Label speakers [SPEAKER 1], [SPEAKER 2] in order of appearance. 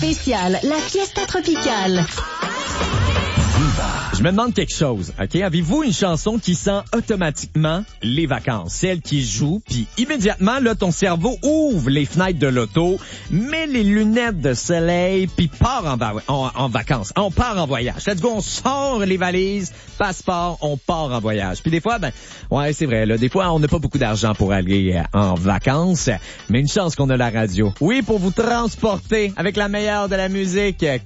[SPEAKER 1] spécial, la Fiesta Tropicale.
[SPEAKER 2] Je me demande quelque chose, OK? Avez-vous une chanson qui sent automatiquement les vacances? Celle qui joue, puis immédiatement, là, ton cerveau ouvre les fenêtres de l'auto, met les lunettes de soleil, puis part en vacances. On part en voyage. Let's go, on sort les valises, passeport, on part en voyage. Puis des fois, ouais, c'est vrai, là, des fois, on n'a pas beaucoup d'argent pour aller en vacances, mais une chance qu'on a la radio. Oui, pour vous transporter avec la meilleure de la musique.